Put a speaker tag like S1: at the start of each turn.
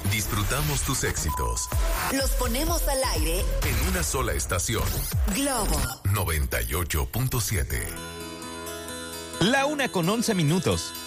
S1: Disfrutamos tus éxitos.
S2: Los ponemos al aire
S1: En una sola estación.
S2: Globo
S1: 98.7.
S3: La 1:11 minutos.